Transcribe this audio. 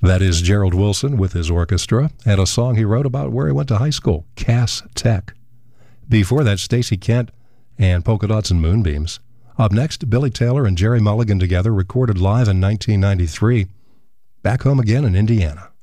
That is Gerald Wilson with his orchestra, and a song he wrote about where he went to high school, Cass Tech. Before that, Stacey Kent and Polka Dots and Moonbeams. Up next, Billy Taylor and Jerry Mulligan together, recorded live in 1993, Back Home Again in Indiana.